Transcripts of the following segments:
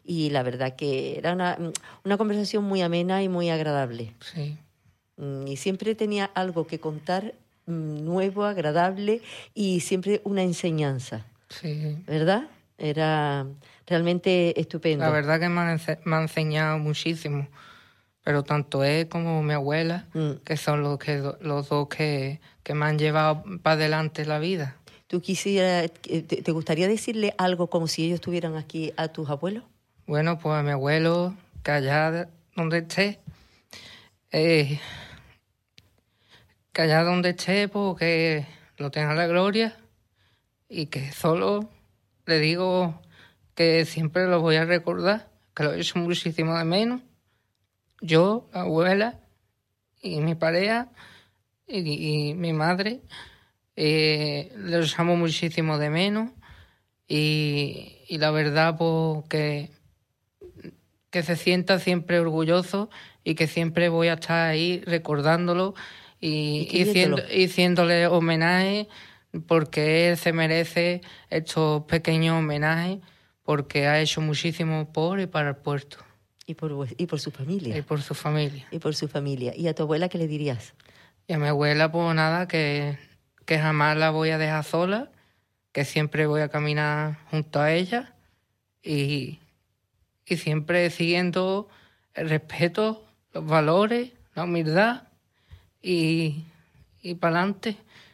y la verdad que era una conversación muy amena y muy agradable. Sí. Y siempre tenía algo que contar nuevo, agradable y siempre una enseñanza. Sí. ¿Verdad? Era realmente estupendo. La verdad que me ha enseñado muchísimo. Pero tanto él como mi abuela, que son los dos que me han llevado para adelante la vida. ¿Tú quisieras, te gustaría decirle algo como si ellos estuvieran aquí a tus abuelos? Bueno, pues a mi abuelo, que allá donde esté, que allá donde esté, pues que lo tenga la gloria y que solo le digo que siempre lo voy a recordar, que lo he hecho muchísimo de menos. Yo, la abuela y mi pareja y mi madre, los amo muchísimo de menos y la verdad pues que se sienta siempre orgulloso y que siempre voy a estar ahí recordándolo y haciéndole homenaje, porque él se merece estos pequeños homenajes porque ha hecho muchísimo por y para el puerto. Y por su familia. Y por su familia. Y por su familia. ¿Y a tu abuela qué le dirías? Y a mi abuela, pues nada, que jamás la voy a dejar sola, que siempre voy a caminar junto a ella y siempre siguiendo el respeto, los valores, la humildad y para adelante.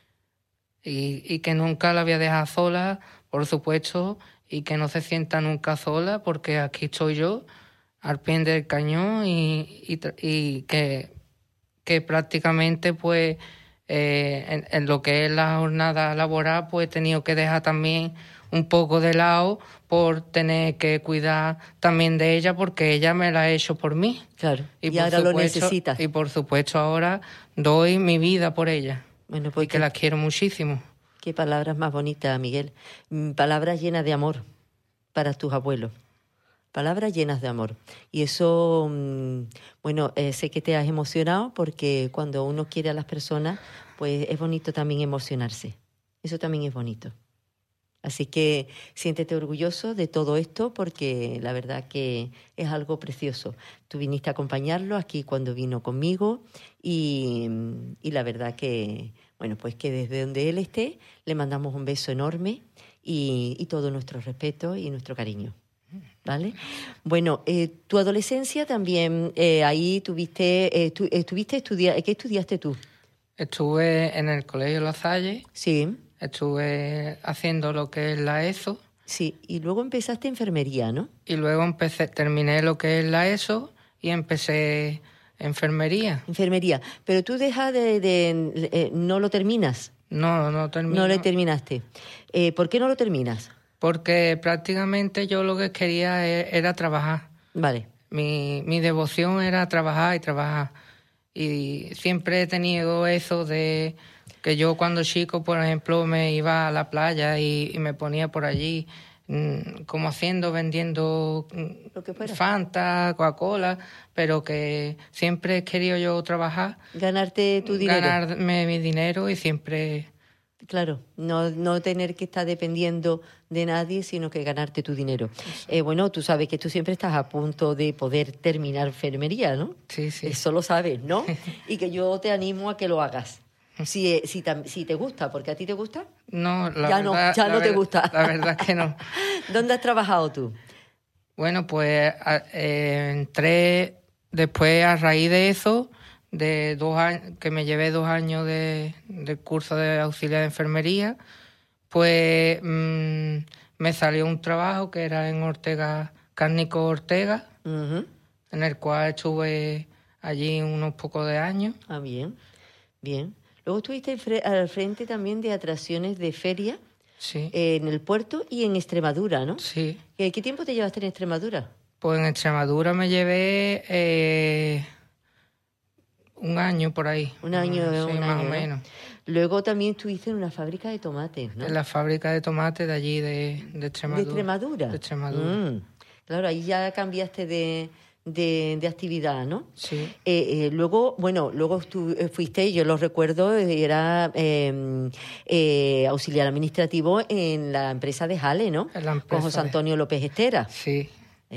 Y que nunca la voy a dejar sola, por supuesto, y que no se sienta nunca sola, porque aquí estoy yo, al pie del cañón y que prácticamente pues en lo que es la jornada laboral pues he tenido que dejar también un poco de lado por tener que cuidar también de ella, porque ella me la ha hecho por mí. Claro, y ahora lo necesitas. Y por supuesto ahora doy mi vida por ella. Bueno, pues y que la quiero muchísimo. Qué palabras más bonitas, Miguel. Palabras llenas de amor para tus abuelos. Palabras llenas de amor. Y eso, bueno, sé que te has emocionado, porque cuando uno quiere a las personas, pues es bonito también emocionarse. Eso también es bonito. Así que siéntete orgulloso de todo esto, porque la verdad que es algo precioso. Tú viniste a acompañarlo aquí cuando vino conmigo y la verdad que, bueno, pues que desde donde él esté le mandamos un beso enorme y todo nuestro respeto y nuestro cariño. ¿Vale? Bueno, tu adolescencia también, ahí estuviste estudiando. ¿Qué estudiaste tú? Estuve en el Colegio La Salle. Sí. Estuve haciendo lo que es la ESO. Sí, y luego empezaste enfermería, ¿no? Y luego terminé lo que es la ESO y empecé enfermería. Enfermería, pero tú dejas no lo terminas. No termino. No lo terminaste. ¿Por qué no lo terminas? Porque prácticamente yo lo que quería era trabajar. Vale. Mi devoción era trabajar y trabajar. Y siempre he tenido eso de que yo cuando chico, por ejemplo, me iba a la playa y me ponía por allí como vendiendo Fanta, Coca-Cola, pero que siempre he querido yo trabajar. Ganarte tu dinero. Ganarme mi dinero y siempre... Claro, no tener que estar dependiendo de nadie, sino que ganarte tu dinero. Bueno, tú sabes que tú siempre estás a punto de poder terminar enfermería, ¿no? Sí, sí. Eso lo sabes, ¿no? Y que yo te animo a que lo hagas. Si te gusta, porque a ti te gusta. No, ya no te gusta. La verdad que no. ¿Dónde has trabajado tú? Bueno, pues entré después a raíz de eso, de 2 años, que me llevé 2 años del curso de auxiliar de enfermería, pues me salió un trabajo que era en Ortega, Cárnico Ortega, Uh-huh. en el cual estuve allí unos pocos de años. Ah, bien. Luego estuviste al frente también de atracciones de feria. Sí. En el puerto y en Extremadura, ¿no? Sí. ¿Qué tiempo te llevaste en Extremadura? Pues en Extremadura me llevé 1 año por ahí. Un año, más o ¿no? menos. Luego también estuviste en una fábrica de tomates, ¿no? En la fábrica de tomates de allí, de Extremadura. ¿De Extremadura? De Extremadura. Claro, ahí ya cambiaste de actividad, ¿no? Sí. Luego fuiste, yo lo recuerdo, era auxiliar administrativo en la empresa de Jale, ¿no? En la empresa con José Antonio López Estera. Sí.